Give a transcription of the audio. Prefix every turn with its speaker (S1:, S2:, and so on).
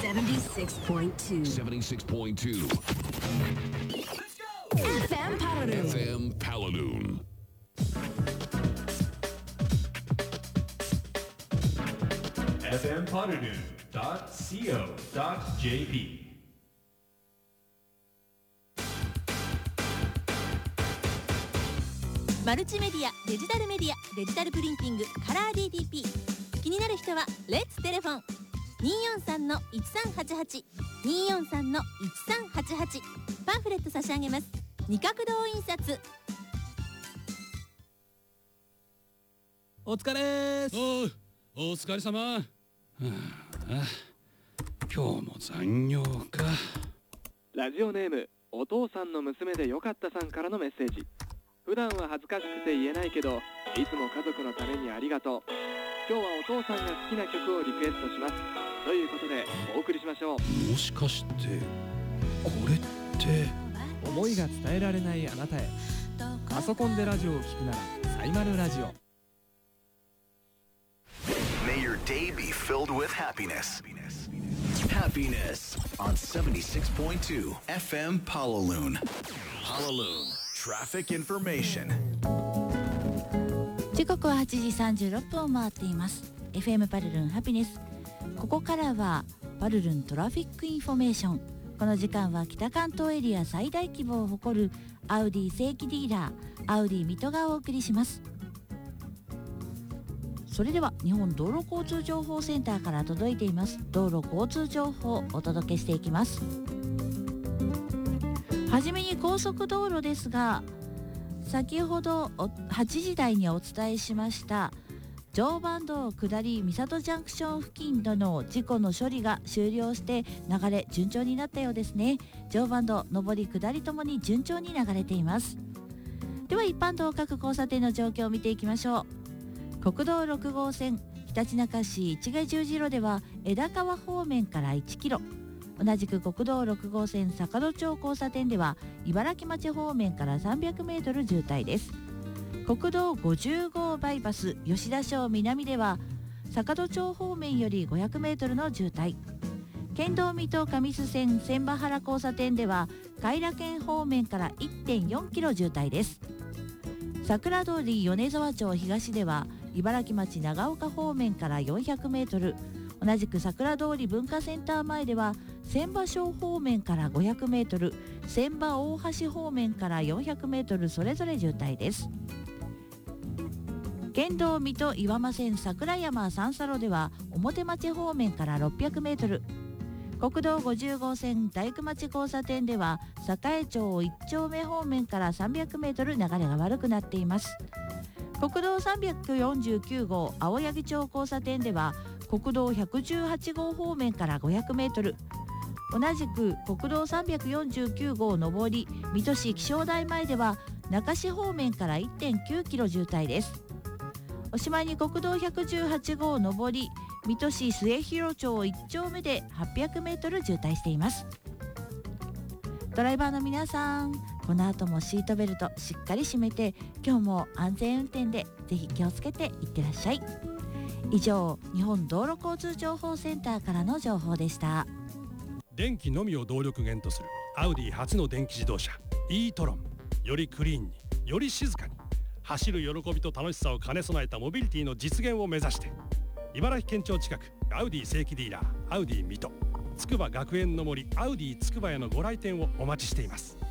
S1: 76.2 FM Paladun.
S2: FM Paladun.
S3: fmpodadoo.co.jp
S4: マルチメディア、デジタルメディア、デジタルプリンティング、カラー DTP。 気になる人はレッツテレフォン 243-1388 243-1388。 パンフレット差し上げます。二角堂印刷。
S5: お疲れーす。
S6: お疲れ様。今日も残業か。
S7: ラジオネームお父さんの娘でよかったさんからのメッセージ。普段は恥ずかしくて言えないけど、いつも家族のためにありがとう。今日はお父さんが好きな曲をリクエストします。ということでお送りしましょう。
S6: もしかしてこれって
S8: 思いが伝えられないあなたへ。パソコンでラジオを聞くならサイマルラジオ。
S9: May your day be filled with happiness. Happiness on 76.2 FM Paladun. Paladun Traffic Information.
S10: 時刻は8時36分を回っています。 FM パルルンハピネス。ここからはパルルントラフィックインフォメーション。この時間は北関東エリア最大規模を誇るアウディ正規ディーラーアウディ水戸がお送りします。それでは日本道路交通情報センターから届いています道路交通情報をお届けしていきます。はじめに高速道路ですが、先ほど8時台にお伝えしました常磐道下り三郷ジャンクション付近での事故の処理が終了して流れ順調になったようですね。常磐道上り下りともに順調に流れています。では一般道各交差点の状況を見ていきましょう。国道6号線ひたちなか市市ヶ十字路では枝川方面から1キロ、同じく国道6号線坂戸町交差点では茨城町方面から300メートル渋滞です。国道50号バイパス吉田町南では坂戸町方面より500メートルの渋滞。県道水戸上須線千葉原交差点では偕楽園方面から 1.4 キロ渋滞です。桜通り米沢町東では茨城町長岡方面から400メートル、同じく桜通り文化センター前では千葉小方面から500メートル、千葉大橋方面から400メートルそれぞれ渋滞です。県道水戸岩間線桜山三叉路では表町方面から600メートル、国道50号線大工町交差点では栄町1丁目方面から300メートル流れが悪くなっています。国道349号青柳町交差点では国道118号方面から500メートル、同じく国道349号上り水戸市気象台前では中市方面から 1.9 キロ渋滞です。おしまいに国道118号上り水戸市末広町1丁目で800メートル渋滞しています。ドライバーの皆さん、この後もシートベルトしっかり締めて今日も安全運転でぜひ気をつけていってらっしゃい。以上、日本道路交通情報センターからの情報でした。
S6: 電気のみを動力源とするアウディ初の電気自動車 e トロン。よりクリーンに、より静かに走る喜びと楽しさを兼ね備えたモビリティの実現を目指して、茨城県庁近くアウディ正規ディーラーアウディ水戸、筑波学園の森アウディ筑波へのご来店をお待ちしています。